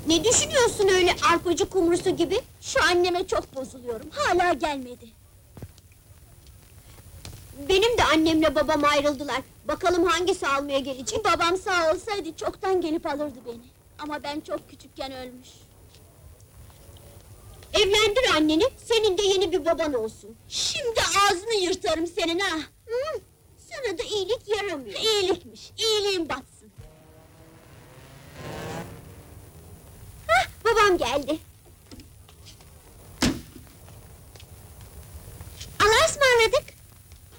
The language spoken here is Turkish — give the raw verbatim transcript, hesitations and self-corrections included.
Ne düşünüyorsun öyle arpacı kumrusu gibi? Şu anneme çok bozuluyorum, hala gelmedi. Benim de annemle babam ayrıldılar. Bakalım hangisi almaya gelecek? Babam sağ olsaydı çoktan gelip alırdı beni. Ama ben çok küçükken ölmüş. Evlendir anneni, senin de yeni bir baban olsun. Şimdi ağzını yırtarım senin ha! Hı, sana da iyilik yaramıyor. İyilikmiş, iyiliğin batsın. Hah, babam geldi. Allah'a ısmarladık.